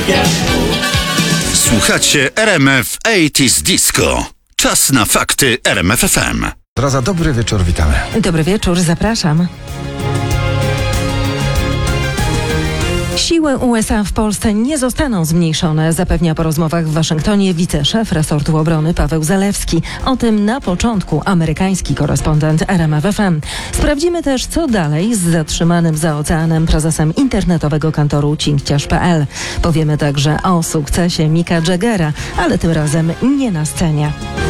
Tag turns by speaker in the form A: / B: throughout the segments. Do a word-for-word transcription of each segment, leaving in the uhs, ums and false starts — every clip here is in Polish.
A: Słuchacie R M F osiemdziesiąt Disco. Czas na fakty R M F F M.
B: Raza, dobry wieczór, witamy.
C: Dobry wieczór, zapraszam. Siły U S A w Polsce nie zostaną zmniejszone, zapewnia po rozmowach w Waszyngtonie wiceszef resortu obrony Paweł Zalewski. O tym na początku amerykański korespondent R M F F M. Sprawdzimy też, co dalej z zatrzymanym za oceanem prezesem internetowego kantoru cinkciarz kropka p l. Powiemy także o sukcesie Micka Jaggera, ale tym razem nie na scenie.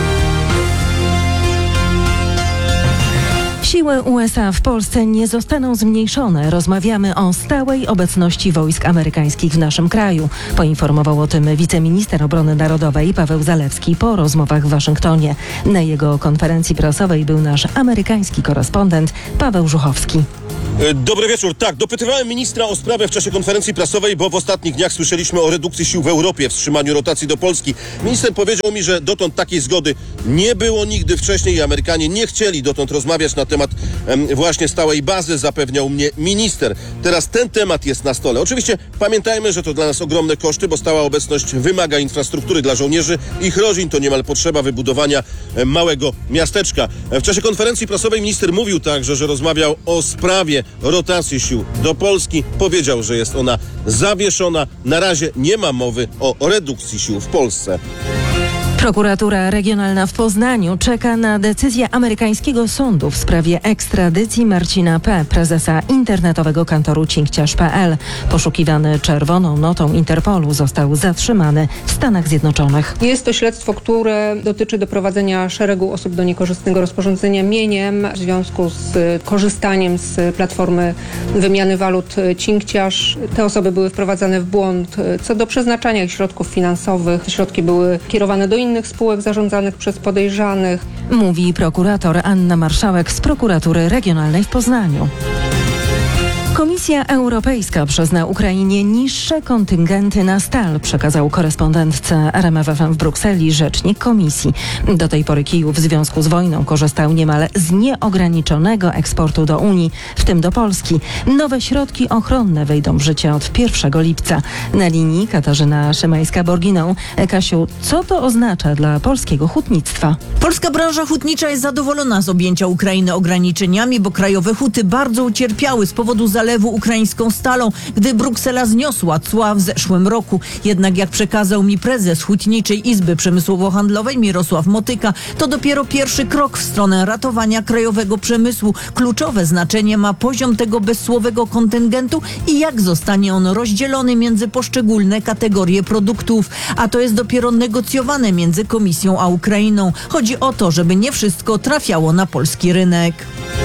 C: Siły U S A w Polsce nie zostaną zmniejszone. Rozmawiamy o stałej obecności wojsk amerykańskich w naszym kraju. Poinformował o tym wiceminister obrony narodowej Paweł Zalewski po rozmowach w Waszyngtonie. Na jego konferencji prasowej był nasz amerykański korespondent Paweł Żuchowski.
D: Dobry wieczór. Tak, dopytywałem ministra o sprawę w czasie konferencji prasowej, bo w ostatnich dniach słyszeliśmy o redukcji sił w Europie, wstrzymaniu rotacji do Polski. Minister powiedział mi, że dotąd takiej zgody nie było nigdy wcześniej i Amerykanie nie chcieli dotąd rozmawiać na temat em, właśnie stałej bazy, zapewniał mnie minister. Teraz ten temat jest na stole. Oczywiście pamiętajmy, że to dla nas ogromne koszty, bo stała obecność wymaga infrastruktury dla żołnierzy, ich rodzin, to niemal potrzeba wybudowania em, małego miasteczka. W czasie konferencji prasowej minister mówił także, że rozmawiał o sprawie rotacji sił do Polski. Powiedział, że jest ona zawieszona. Na razie nie ma mowy o redukcji sił w Polsce.
C: Prokuratura Regionalna w Poznaniu czeka na decyzję amerykańskiego sądu w sprawie ekstradycji Marcina P., prezesa internetowego kantoru cinkciarz kropka p l. Poszukiwany czerwoną notą Interpolu został zatrzymany w Stanach Zjednoczonych.
E: Jest to śledztwo, które dotyczy doprowadzenia szeregu osób do niekorzystnego rozporządzenia mieniem w związku z korzystaniem z platformy wymiany walut cinkciarz. Te osoby były wprowadzane w błąd co do przeznaczania ich środków finansowych. Środki były kierowane do innych spółek zarządzanych przez podejrzanych.
C: Mówi prokurator Anna Marszałek z Prokuratury Regionalnej w Poznaniu. Komisja Europejska przyzna Ukrainie niższe kontyngenty na stal, przekazał korespondentce R M F F M w Brukseli rzecznik komisji. Do tej pory Kijów w związku z wojną korzystał niemal z nieograniczonego eksportu do Unii, w tym do Polski. Nowe środki ochronne wejdą w życie od pierwszego lipca. Na linii Katarzyna Szymańska-Borginą. Kasiu, co to oznacza dla polskiego hutnictwa?
F: Polska branża hutnicza jest zadowolona z objęcia Ukrainy ograniczeniami, bo krajowe huty bardzo ucierpiały z powodu zalewu ukraińską stalą, gdy Bruksela zniosła cła w zeszłym roku. Jednak jak przekazał mi prezes Hutniczej Izby Przemysłowo-Handlowej Mirosław Motyka, to dopiero pierwszy krok w stronę ratowania krajowego przemysłu. Kluczowe znaczenie ma poziom tego bezcłowego kontyngentu i jak zostanie on rozdzielony między poszczególne kategorie produktów. A to jest dopiero negocjowane między Komisją a Ukrainą. Chodzi o to, żeby nie wszystko trafiało na polski rynek.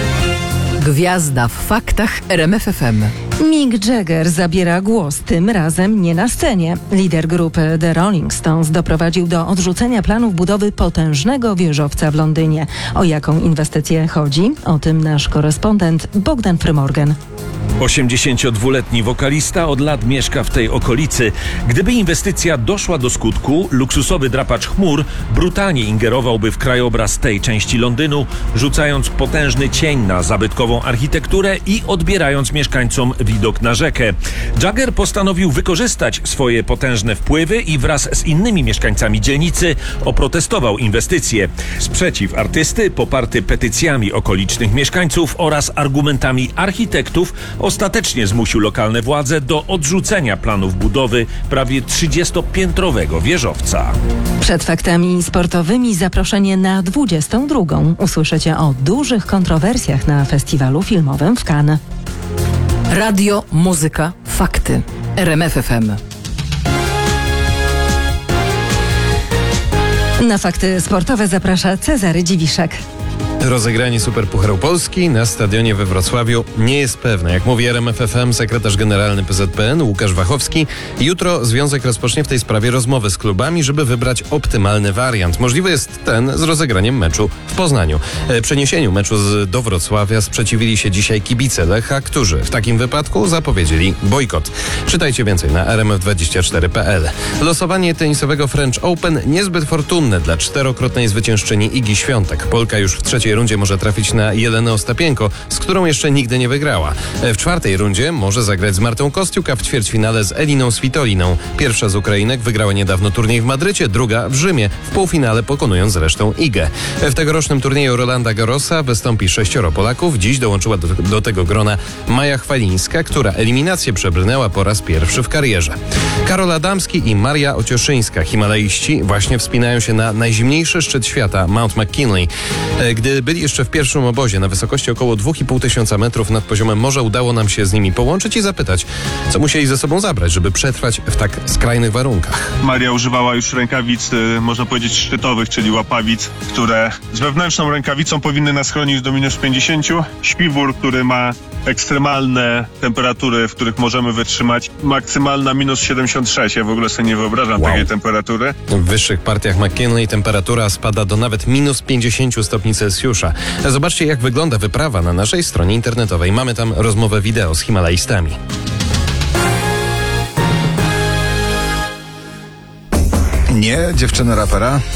G: Gwiazda w faktach R M F F M.
C: Mick Jagger zabiera głos, tym razem nie na scenie. Lider grupy The Rolling Stones doprowadził do odrzucenia planów budowy potężnego wieżowca w Londynie. O jaką inwestycję chodzi? O tym nasz korespondent Bogdan Frymorgan.
H: osiemdziesięciodwuletni wokalista od lat mieszka w tej okolicy. Gdyby inwestycja doszła do skutku, luksusowy drapacz chmur brutalnie ingerowałby w krajobraz tej części Londynu, rzucając potężny cień na zabytkową architekturę i odbierając mieszkańcom widok na rzekę. Jagger postanowił wykorzystać swoje potężne wpływy i wraz z innymi mieszkańcami dzielnicy oprotestował inwestycję. Sprzeciw artysty, poparty petycjami okolicznych mieszkańców oraz argumentami architektów, ostatecznie zmusił lokalne władze do odrzucenia planów budowy prawie trzydziestopiętrowego wieżowca.
C: Przed faktami sportowymi zaproszenie na dwudziestą drugą. Usłyszycie o dużych kontrowersjach na festiwalu filmowym w Cannes.
G: Radio, muzyka, fakty. R M F F M.
C: Na fakty sportowe zaprasza Cezary Dziwiszek.
B: Rozegranie Superpucharu Polski na stadionie we Wrocławiu nie jest pewne. Jak mówi R M F F M sekretarz generalny P Z P N Łukasz Wachowski, jutro związek rozpocznie w tej sprawie rozmowy z klubami, żeby wybrać optymalny wariant. Możliwy jest ten z rozegraniem meczu w Poznaniu. Przeniesieniu meczu z, do Wrocławia sprzeciwili się dzisiaj kibice Lecha, którzy w takim wypadku zapowiedzieli bojkot. Czytajcie więcej na r m f dwadzieścia cztery kropka p l. Losowanie tenisowego French Open niezbyt fortunne dla czterokrotnej zwyciężczyni Igi Świątek. Polka już w trzeciej trzeciej rundzie może trafić na Jelenę Ostapienko, z którą jeszcze nigdy nie wygrała. W czwartej rundzie może zagrać z Martą Kostiuk, a w ćwierćfinale z Eliną Svitoliną. Pierwsza z Ukrainek wygrała niedawno turniej w Madrycie, druga w Rzymie, w półfinale pokonując zresztą Igę. W tegorocznym turnieju Rolanda Garrosa wystąpi sześcioro Polaków. Dziś dołączyła do, do tego grona Maja Chwalińska, która eliminację przebrnęła po raz pierwszy w karierze. Karol Adamski i Maria Ocioszyńska, himalaiści, właśnie wspinają się na najzimniejszy szczyt świata, Mount McKinley. Gdy byli jeszcze w pierwszym obozie na wysokości około dwa i pół tysiąca metrów nad poziomem morza, udało nam się z nimi połączyć i zapytać, co musieli ze sobą zabrać, żeby przetrwać w tak skrajnych warunkach.
I: Maria używała już rękawic, można powiedzieć, szczytowych, czyli łapawic, które z wewnętrzną rękawicą powinny nas chronić do minus pięćdziesięciu. Śpiwór, który ma ekstremalne temperatury, w których możemy wytrzymać. Maksymalna minus siedemdziesiąt sześć. Ja w ogóle sobie nie wyobrażam
B: Wow.
I: takiej temperatury.
B: W wyższych partiach McKinley temperatura spada do nawet minus pięćdziesiąt stopni Celsjusza. Zobaczcie, jak wygląda wyprawa na naszej stronie internetowej. Mamy tam rozmowę wideo z himalaistami.
J: Nie, dziewczyny rapera.